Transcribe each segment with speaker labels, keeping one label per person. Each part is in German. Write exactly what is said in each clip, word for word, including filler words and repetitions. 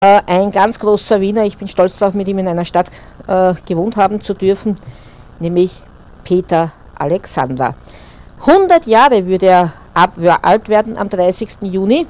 Speaker 1: Ein ganz großer Wiener, ich bin stolz darauf, mit ihm in einer Stadt äh, gewohnt haben zu dürfen, nämlich Peter Alexander. hundert Jahre würde er ab, alt werden am dreißigsten Juni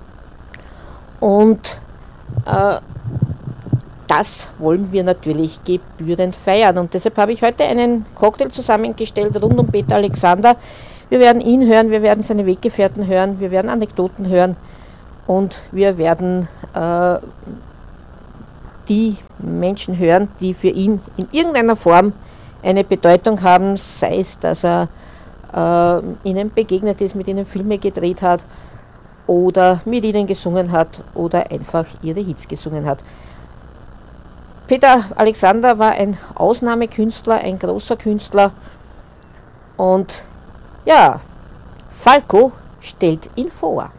Speaker 1: und äh, das wollen wir natürlich gebührend feiern und deshalb habe ich heute einen Cocktail zusammengestellt rund um Peter Alexander. Wir werden ihn hören, wir werden seine Weggefährten hören, wir werden Anekdoten hören. Und wir werden äh, die Menschen hören, die für ihn in irgendeiner Form eine Bedeutung haben, sei es, dass er äh, ihnen begegnet ist, mit ihnen Filme gedreht hat oder mit ihnen gesungen hat oder einfach ihre Hits gesungen hat. Peter Alexander war ein Ausnahmekünstler, ein großer Künstler und ja, Falco stellt ihn vor.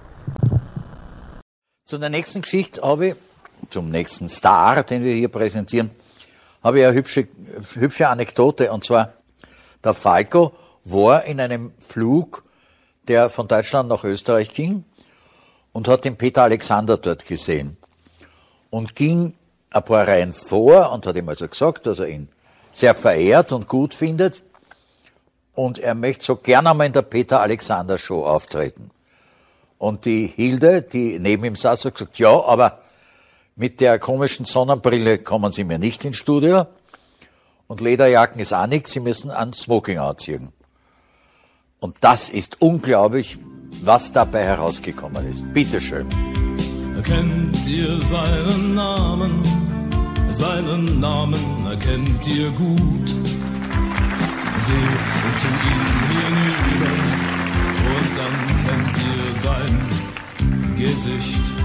Speaker 2: Zu der nächsten Geschichte habe ich, zum nächsten Star, den wir hier präsentieren, habe ich eine hübsche, hübsche Anekdote. Und zwar, der Falco war in einem Flug, der von Deutschland nach Österreich ging und hat den Peter Alexander dort gesehen. Und ging ein paar Reihen vor und hat ihm also gesagt, dass er ihn sehr verehrt und gut findet. Und er möchte so gerne einmal in der Peter Alexander Show auftreten. Und die Hilde, die neben ihm saß, hat gesagt, ja, aber mit der komischen Sonnenbrille kommen Sie mir nicht ins Studio. Und Lederjacken ist auch nichts, Sie müssen ein Smoking anziehen. Und das ist unglaublich, was dabei herausgekommen ist. Bitteschön.
Speaker 3: Erkennt ihr seinen Namen? Seinen Namen erkennt ihr gut. Seht zu ihm hinüber und dann kennt ihr sein Gesicht.